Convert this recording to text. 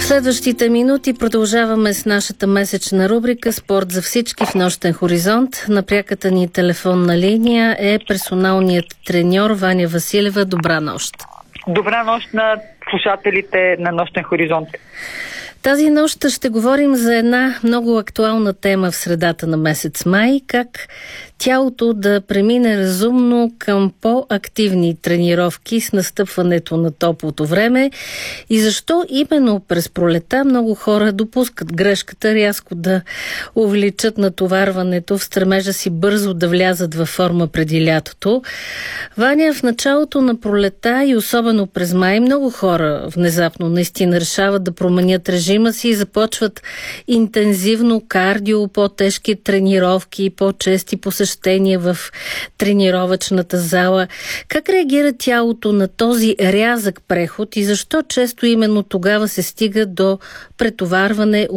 Следващите минути продължаваме с нашата месечна рубрика «Спорт за всички» в Нощен хоризонт. На пряката ни телефонна линия е персоналният треньор Ваня Василева. Добра нощ! Добра нощ на слушателите на Нощен хоризонт. Тази нощ ще говорим за една много актуална тема в средата на месец май, как тялото да премине разумно към по-активни тренировки с настъпването на топлото време и защо именно през пролета много хора допускат грешката рязко да увеличат натоварването в стремежа си бързо да влязат във форма преди лятото. Ваня, в началото на пролета и особено през май много хора внезапно наистина решават да променят режима си и започват интензивно кардио, по-тежки тренировки, по-чести посещения в тренировъчната зала. Как реагира тялото на този рязък преход и защо често именно тогава се стига до претоварване,